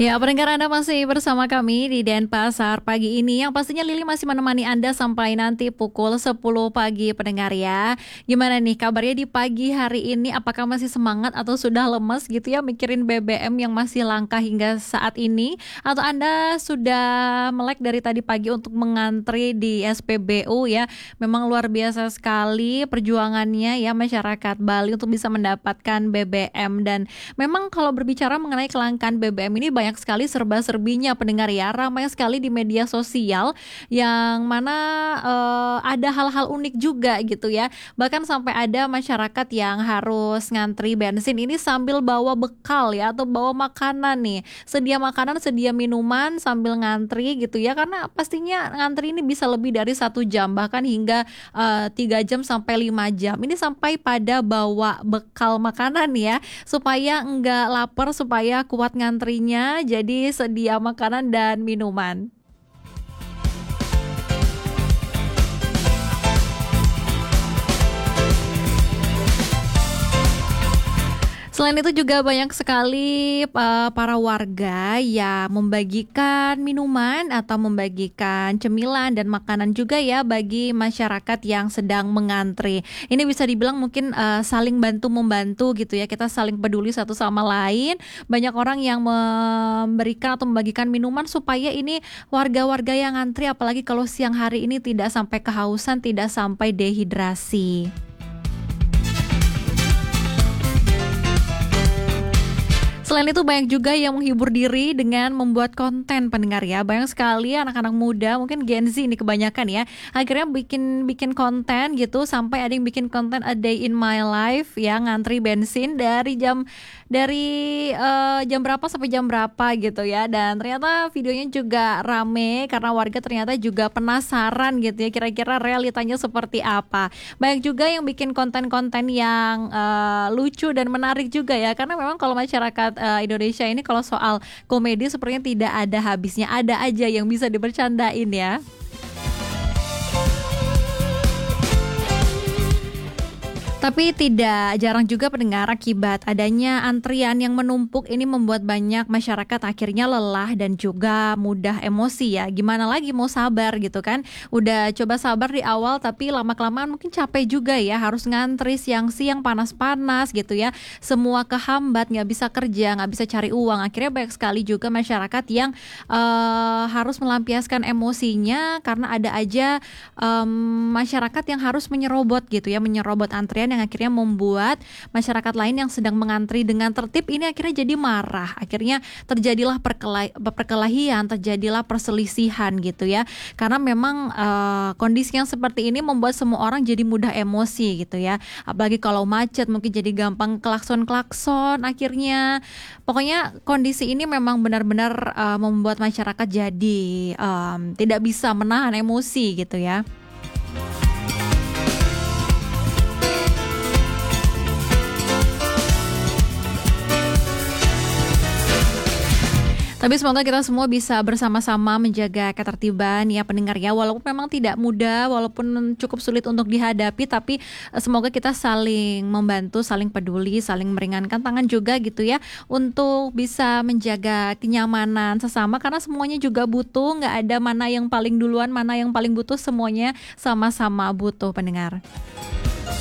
Ya, pendengar Anda masih bersama kami di Denpasar pagi ini yang pastinya Lili masih menemani Anda sampai nanti pukul 10 pagi pendengar ya. Gimana nih kabarnya di pagi hari ini? Apakah masih semangat atau sudah lemes gitu ya mikirin BBM yang masih langka hingga saat ini? Atau Anda sudah melek dari tadi pagi untuk mengantri di SPBU ya? Memang luar biasa sekali perjuangannya ya masyarakat Bali untuk bisa mendapatkan BBM, dan memang kalau berbicara mengenai kelangkaan BBM ini banyak sekali serba-serbinya pendengar ya, ramai sekali di media sosial yang mana ada hal-hal unik juga gitu ya. Bahkan sampai ada masyarakat yang harus ngantri bensin ini sambil bawa bekal ya atau bawa makanan nih. Sedia makanan, sedia minuman sambil ngantri gitu ya, karena pastinya ngantri ini bisa lebih dari 1 jam bahkan hingga 3 jam sampai 5 jam. Ini sampai pada bawa bekal makanan ya supaya enggak lapar, supaya kuat ngantrinya, jadi sedia makanan dan minuman. Selain itu juga banyak sekali para warga yang membagikan minuman atau membagikan cemilan dan makanan juga ya bagi masyarakat yang sedang mengantri. Ini bisa dibilang mungkin saling bantu-membantu gitu ya, kita saling peduli satu sama lain. Banyak orang yang memberikan atau membagikan minuman supaya ini warga-warga yang antri, apalagi kalau siang hari ini, tidak sampai kehausan, tidak sampai dehidrasi. Selain itu banyak juga yang menghibur diri dengan membuat konten pendengar ya. Banyak sekali anak-anak muda, mungkin Gen Z ini kebanyakan ya, akhirnya bikin konten gitu, sampai ada yang bikin konten a day in my life ya, ngantri bensin dari jam berapa sampai jam berapa gitu ya. Dan ternyata videonya juga rame karena warga ternyata juga penasaran gitu ya, kira-kira realitanya seperti apa. Banyak juga yang bikin konten-konten yang lucu dan menarik juga ya, karena memang kalau masyarakat Indonesia ini kalau soal komedi sepertinya tidak ada habisnya, ada aja yang bisa dibercandain ya. Tapi tidak jarang juga pendengar, akibat adanya antrian yang menumpuk ini membuat banyak masyarakat akhirnya lelah dan juga mudah emosi ya. Gimana lagi mau sabar gitu kan. Udah coba sabar di awal tapi lama-kelamaan mungkin capek juga ya. Harus ngantri siang-siang panas-panas gitu ya. Semua kehambat, gak bisa kerja, gak bisa cari uang. Akhirnya banyak sekali juga masyarakat yang harus melampiaskan emosinya karena ada aja masyarakat yang harus menyerobot gitu ya. Menyerobot antrian yang akhirnya membuat masyarakat lain yang sedang mengantri dengan tertib ini akhirnya jadi marah. Akhirnya terjadilah perkelahian, terjadilah perselisihan gitu ya. Karena memang kondisi yang seperti ini membuat semua orang jadi mudah emosi gitu ya. Apalagi kalau macet mungkin jadi gampang klakson-klakson akhirnya. Pokoknya kondisi ini memang benar-benar membuat masyarakat jadi tidak bisa menahan emosi gitu ya. Tapi semoga kita semua bisa bersama-sama menjaga ketertiban ya pendengar ya. Walaupun memang tidak mudah, walaupun cukup sulit untuk dihadapi, tapi semoga kita saling membantu, saling peduli, saling meringankan tangan juga gitu ya, untuk bisa menjaga kenyamanan sesama, karena semuanya juga butuh. Nggak ada mana yang paling duluan, mana yang paling butuh, semuanya sama-sama butuh pendengar.